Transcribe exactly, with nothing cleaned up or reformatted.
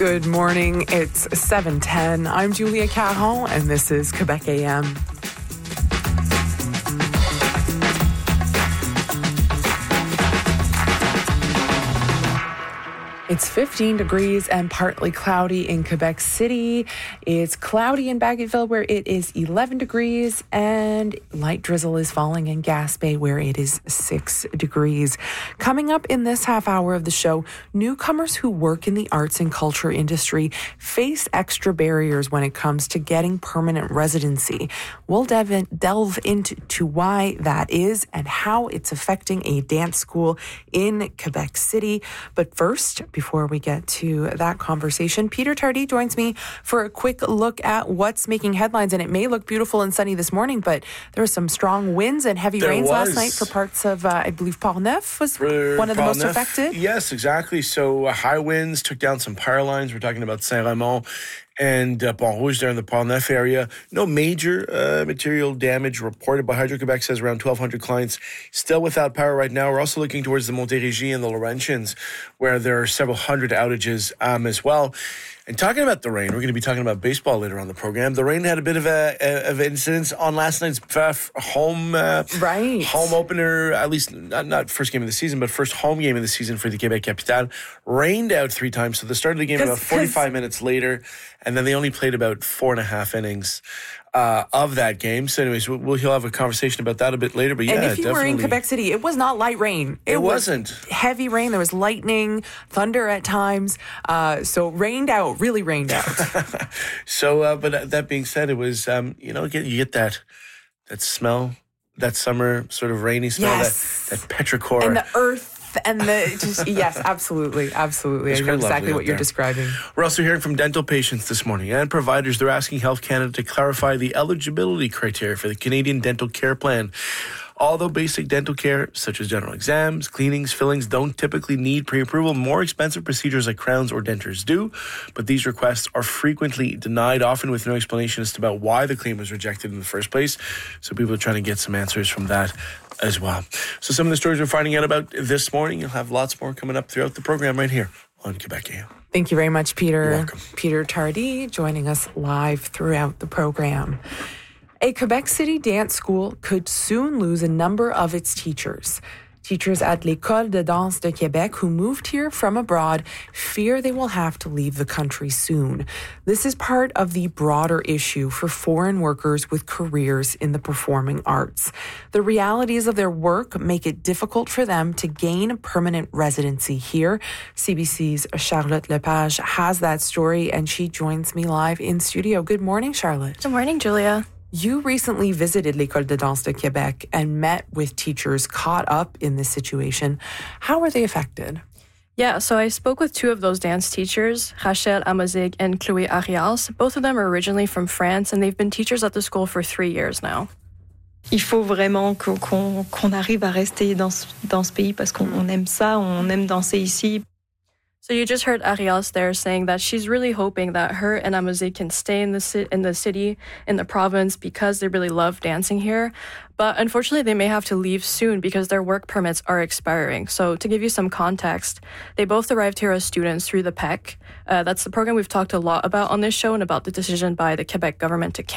Good morning. It's seven ten. I'm Julia Caron, and this is Quebec A M. It's fifteen degrees and partly cloudy in Quebec City. It's cloudy in Bagotville, where it is eleven degrees, and light drizzle is falling in Gaspé, where it is six degrees. Coming up in this half hour of the show, newcomers who work in the arts and culture industry face extra barriers when it comes to getting permanent residency. We'll delve, in, delve into to why that is and how it's affecting a dance school in Quebec City. But first, before we get to that conversation, Peter Tardy joins me for a quick look at what's making headlines. And it may look beautiful and sunny this morning, but there were some strong winds and heavy there rains was. last night for parts of, uh, I believe, Portneuf was for one of the Portneuf, most affected. Yes, exactly. So uh, high winds took down some power lines. We're talking about Saint-Raymond and uh, Pont-Rouge there in the Portneuf area. No major uh, material damage reported, but Hydro-Quebec says around twelve hundred clients still without power right now. We're also looking towards the Montérégie and the Laurentians, where there are several hundred outages um, as well. And talking about the rain, we're going to be talking about baseball later on the program. The rain had a bit of a, a of incidents on last night's uh, home uh, right. home opener, at least not, not first game of the season, but first home game of the season for the Quebec Capitale. Rained out three times, so they started the game about forty-five minutes later, and then they only played about four and a half innings uh, of that game. So anyways, we'll, we'll have a conversation about that a bit later. But yeah, and if you definitely. were in Quebec City, it was not light rain. It, it wasn't. Was heavy rain. There was lightning, thunder at times. Uh, so rained out, really rained out. so, uh, but that being said, it was, um, you know, get, you get that that smell, that summer sort of rainy smell, yes. that, that petrichor. And the earth. And the just yes, absolutely, absolutely. It's I know exactly what you're there. describing. We're also hearing from dental patients this morning and providers. They're asking Health Canada to clarify the eligibility criteria for the Canadian Dental Care Plan. Although basic dental care, such as general exams, cleanings, fillings, don't typically need pre-approval, more expensive procedures like crowns or dentures do. But these requests are frequently denied, often with no explanation as to about why the claim was rejected in the first place. So people are trying to get some answers from that as well. So some of the stories we're finding out about this morning, you'll have lots more coming up throughout the program right here on Quebec A M. Thank you very much, Peter. You're welcome. Peter Tardy joining us live throughout the program. A Quebec City dance school could soon lose a number of its teachers. Teachers at l'École de Danse de Québec who moved here from abroad fear they will have to leave the country soon. This is part of the broader issue for foreign workers with careers in the performing arts. The realities of their work make it difficult for them to gain permanent residency here. C B C's Charlotte Lepage has that story, and she joins me live in studio. Good morning, Charlotte. Good morning, Julia. You recently visited l'École de Danse de Québec and met with teachers caught up in this situation. How were they affected? Yeah, so I spoke with two of those dance teachers, Rachel Amozig and Chloé Arias. Both of them are originally from France, and they've been teachers at the school for three years now. Il faut vraiment qu'on, qu'on, qu'on arrive à rester dans ce, dans ce pays parce qu'on on aime ça, on aime danser ici. So you just heard Arias there saying that she's really hoping that her and Amozig can stay in the ci- in the city, in the province, because they really love dancing here. But unfortunately, they may have to leave soon because their work permits are expiring. So to give you some context, they both arrived here as students through the P E C. Uh, that's the program we've talked a lot about on this show and about the decision by the Quebec government to